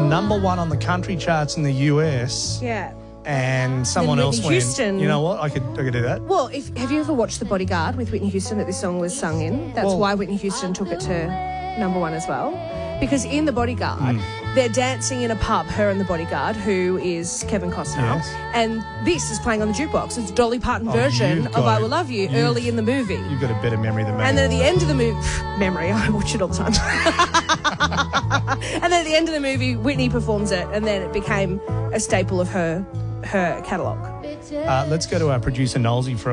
#1 on the country charts in the US. Yeah. And someone Then else Whitney went, Houston. you know what, I could do that. Well, have you ever watched The Bodyguard with Whitney Houston that this song was sung in? That's why Whitney Houston took it to #1 as well. Because in The Bodyguard, they're dancing in a pub, her and the bodyguard, who is Kevin Costner. Yes. And this is playing on the jukebox. It's Dolly Parton version you've of got I it. Will Love You early in the movie. You've got a better memory than me. And then at the end of the movie, memory, I watch it all the time. And then at the end of the movie, Whitney performs it, and then it became a staple of her catalogue. Let's go to our producer, Nolsey, for